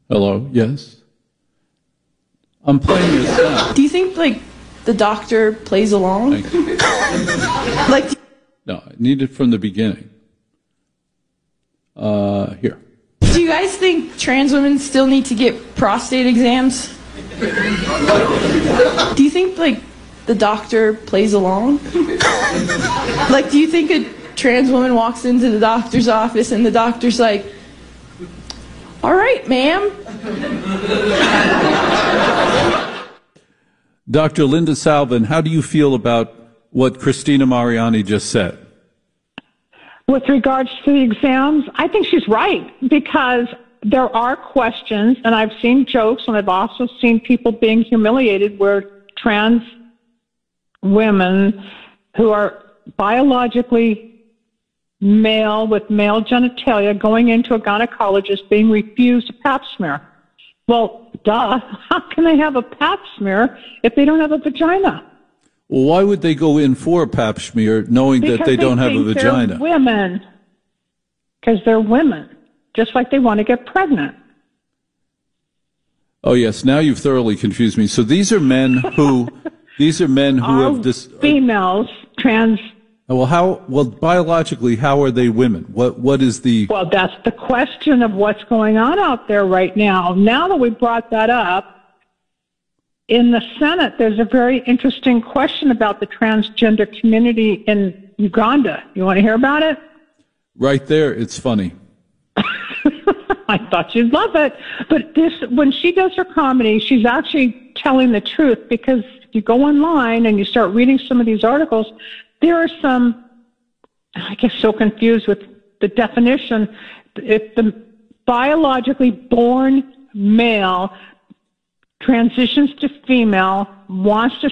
Hello, yes. I'm playing this now. Do you think, like, the doctor plays along? Thank you. Like, No, I need it from the beginning. Here. do you guys think trans women still need to get prostate exams? Do you think, like, the doctor plays along? Like, do you think a trans woman walks into the doctor's office and the doctor's like, "All right, ma'am"? Dr. Linda Salvin, how do you feel about what Christina Mariani just said? With regards to the exams, I think she's right, because there are questions, and I've seen jokes, and I've also seen people being humiliated where trans women who are biologically male with male genitalia going into a gynecologist being refused a pap smear. Well, duh. How can they have a pap smear if they don't have a vagina? Well, why would they go in for a pap smear knowing that they don't have a vagina? They're women. Because they're women. Just like they want to get pregnant. Oh, yes. Now you've thoroughly confused me. So these are men who have this females, trans. Well, biologically, how are they women? What is the... Well, that's the question of what's going on out there right now. Now that we brought that up, in the Senate, there's a very interesting question about the transgender community in Uganda. You want to hear about it? Right there, it's funny. I thought you'd love it. But when she does her comedy, she's actually telling the truth, because if you go online and you start reading some of these articles, there are some, I get so confused with the definition. If the biologically born male transitions to female, wants to